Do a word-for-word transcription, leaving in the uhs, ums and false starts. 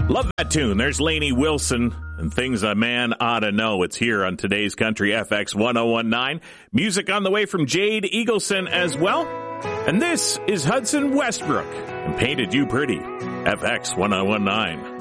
Love that tune. There's Lainey Wilson and Things a Man Ought to Know. It's here on Today's Country F X one oh one nine. Music on the way from Jade Eagleson as well. And this is Hudson Westbrook and Painted You Pretty. F X one oh one nine.